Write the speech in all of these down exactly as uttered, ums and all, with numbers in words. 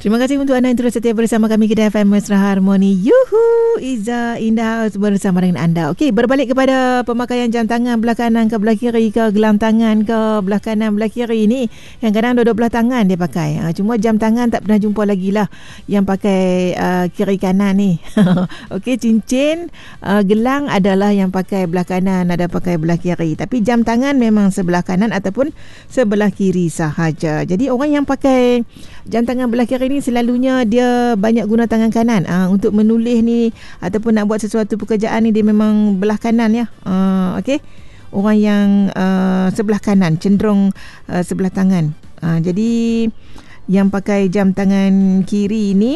Terima kasih untuk anda yang terus setia bersama kami di F M Mesra Harmoni. Yuhu, Iza Indah bersama dengan anda. Okey, berbalik kepada pemakaian jam tangan belah kanan ke belah kiri ke gelang tangan ke belah kanan belah kiri ni. Yang kadang dua-dua belah tangan dia pakai. Ha, cuma jam tangan tak pernah jumpa lagi lah yang pakai uh, kiri kanan ni. Okey, cincin, uh, gelang adalah yang pakai belah kanan, ada pakai belah kiri. Tapi jam tangan memang sebelah kanan ataupun sebelah kiri sahaja. Jadi orang yang pakai jam tangan belah kiri ni selalunya dia banyak guna tangan kanan uh, untuk menulis ni ataupun nak buat sesuatu pekerjaan ni, dia memang belah kanan ya. Uh, Okey, orang yang uh, sebelah kanan cenderung uh, sebelah tangan. Uh, jadi yang pakai jam tangan kiri ni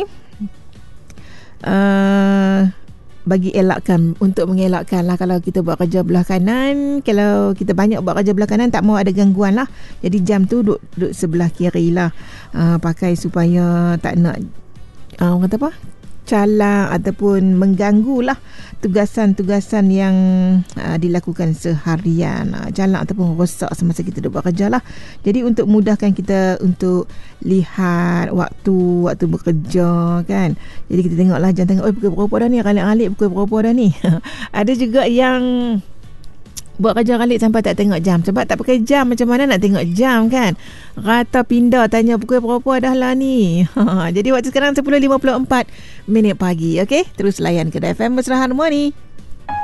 uh, bagi elakkan, untuk mengelakkan lah kalau kita buat kerja belah kanan, kalau kita banyak buat kerja belah kanan tak mau ada gangguan lah, jadi jam tu duduk, duduk sebelah kiri lah. Uh, pakai supaya tak nak uh, orang kata apa, calang ataupun mengganggu lah tugasan-tugasan yang uh, dilakukan seharian, uh, calang ataupun rosak semasa kita duduk buat kerja lah. Jadi untuk mudahkan kita untuk lihat waktu waktu bekerja kan, jadi kita tengoklah jam tangan, oh pukul berapa dah ni, ralik-ralik pukul berapa dah ni. Ada juga yang buat kerja ralik sampai tak tengok jam, sebab tak pakai jam macam mana nak tengok jam kan, rata pindah tanya pukul berapa dah lah ni. Jadi waktu sekarang sepuluh lima puluh empat minit pagi. Okey, terus layan ke F M Mesra Harmoni.